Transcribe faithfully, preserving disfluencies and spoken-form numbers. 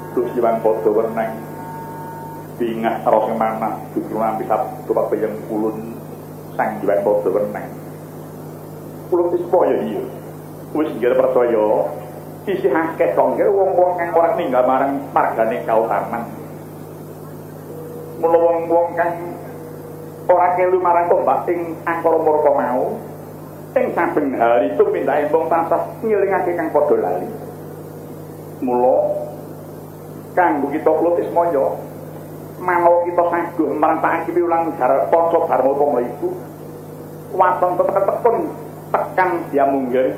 Gusti Wan padha weneng bingah rasa manah justru nampi sabtu pepeyeng kulun sang Hyang padha weneng. Kula disupaya iya. Wis nggih percaya isih akeh kok nggih wong-wong kang ora ninggal marang margane kautaman. Mula wong-wong kang ora kelu marang tombak ing angkara murka mau ing saben hari tumindak embong tansah ngilingake kang padha lali. Mula kanggo kita Klutismaya manawa kita saguh marantake piwulang panca dharma upama iku waton tetek-tekun tekan dia munggah